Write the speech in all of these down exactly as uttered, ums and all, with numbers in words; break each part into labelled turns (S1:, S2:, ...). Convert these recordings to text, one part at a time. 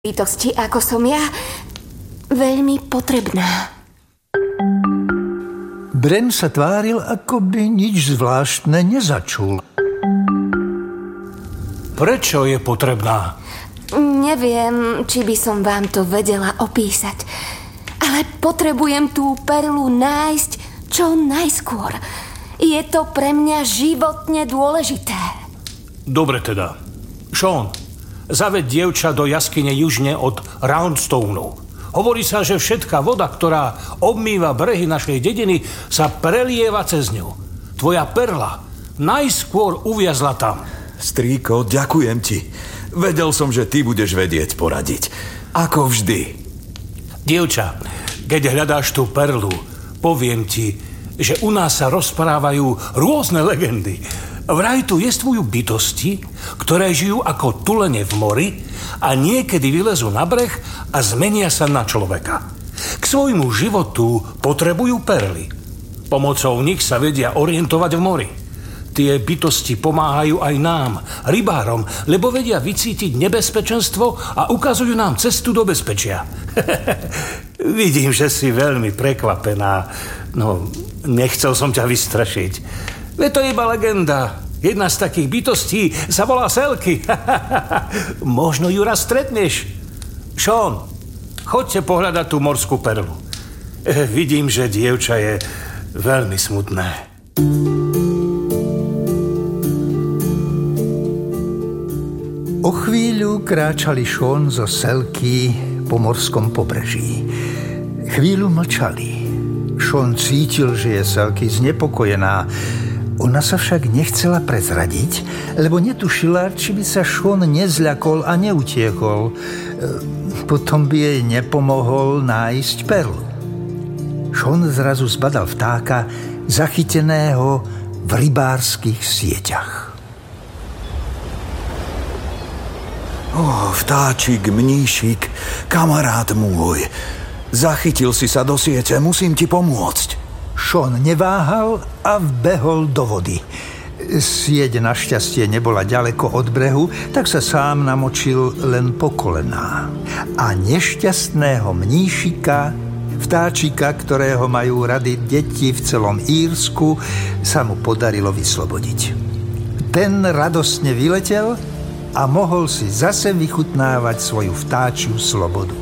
S1: bytosti, ako som ja, veľmi potrebná.
S2: Bren sa tváril, ako by nič zvláštne nezačul.
S3: Prečo je potrebná?
S1: Neviem, či by som vám to vedela opísať, ale potrebujem tú perlu nájsť čo najskôr. Je to pre mňa životne dôležité.
S3: Dobre teda. Sean, zaved dievča do jaskyne južne od Roundstoneu. Hovorí sa, že všetká voda, ktorá obmýva brehy našej dediny, sa prelieva cez ňu. Tvoja perla najskôr uviazla tam.
S4: Strýko, ďakujem ti. Vedel som, že ty budeš vedieť poradiť. Ako vždy.
S3: Dievča, keď hľadáš tú perlu, poviem ti, že u nás sa rozprávajú rôzne legendy. Vraj tu jestvujú bytosti, ktoré žijú ako tulene v mori a niekedy vylezú na breh a zmenia sa na človeka. K svojmu životu potrebujú perly. Pomocou nich sa vedia orientovať v mori. Tie bytosti pomáhajú aj nám, rybárom, lebo vedia vycítiť nebezpečenstvo a ukazujú nám cestu do bezpečia. Vidím, že si veľmi prekvapená. No, nechcel som ťa vystrašiť. Veď to je iba legenda. Jedna z takých bytostí sa volá Selky. Možno ju raz stretneš. Sean, choďte pohľadať tú morskú perlu. E, vidím, že dievča je veľmi smutné.
S2: O chvíľu kráčali Sean zo Selky po morskom pobreží. Chvíľu mlčali. Sean cítil, že je Selky znepokojená. Ona sa však nechcela prezradiť, lebo netušila, či by sa Sean nezľakol a neutiekol. Potom by jej nepomohol nájsť perlu. Sean zrazu zbadal vtáka, zachyteného v rybárskych sieťach.
S4: Ó, vtáčik, mníšik, kamarát môj. Zachytil si sa do siete, musím ti pomôcť.
S2: Sean neváhal a vbehol do vody. Sieť našťastie nebola ďaleko od brehu, tak sa sám namočil len po kolená. A nešťastného mníšika, vtáčika, ktorého majú rady deti v celom Írsku, sa mu podarilo vyslobodiť. Ten radostne vyletel a mohol si zase vychutnávať svoju vtáčiu slobodu.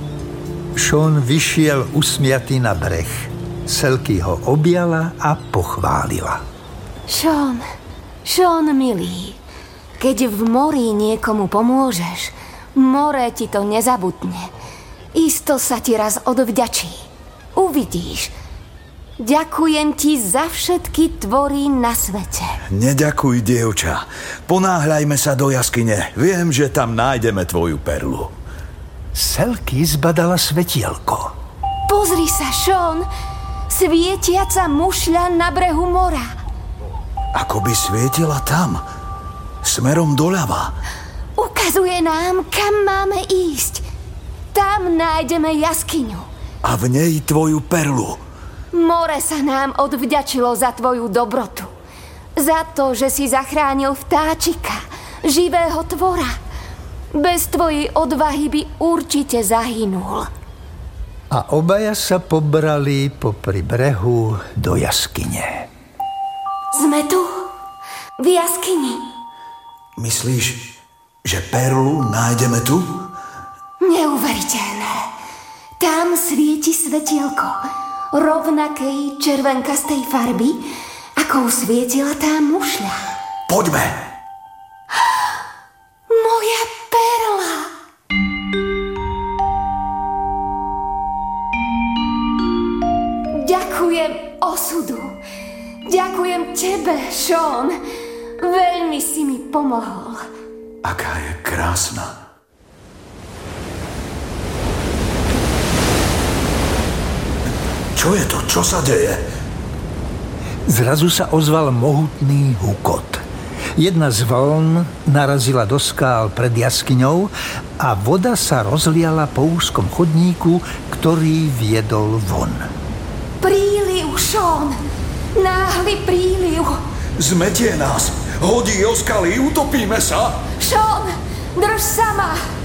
S2: Sean vyšiel usmiatý na breh. Selky ho objala a pochválila.
S1: Sean, Sean milý, keď v mori niekomu pomôžeš, more ti to nezabudne. Isto sa ti raz odvďačí. Uvidíš. Ďakujem ti za všetky tvory na svete.
S4: Neďakuj, dievča. Ponáhľajme sa do jaskyne. Viem, že tam nájdeme tvoju perlu.
S2: Selky zbadala svetielko.
S1: Pozri sa, Sean. Svietiaca mušľa na brehu mora.
S4: Ako by svietila tam, smerom doľava.
S1: Ukazuje nám, kam máme ísť. Tam nájdeme jaskyňu.
S4: A v nej tvoju perlu.
S1: More sa nám odvďačilo za tvoju dobrotu. Za to, že si zachránil vtáčika, živého tvora. Bez tvojej odvahy by určite zahynul.
S2: A obaja sa pobrali popri brehu do jaskyne.
S1: Sme tu, v jaskyni.
S4: Myslíš, že perlu nájdeme tu?
S1: Neuveriteľné. Tam svieti svetielko rovnakej červenkastej farby, akou svietila tá mušľa.
S4: Poďme!
S1: Moja perla! Ďakujem osudu. Ďakujem tebe, Sean. Veľmi si mi pomohol.
S4: Aká je krásna. Čo je to? Čo sa deje?
S2: Zrazu sa ozval mohutný hukot. Jedna z vln narazila do skál pred jaskyňou a voda sa rozliala po úzkom chodníku, ktorý viedol von.
S1: Príliv, Sean! Náhly príliv!
S4: Zmetie nás! Hodí o skaly, utopíme sa!
S1: Sean, drž sa ma!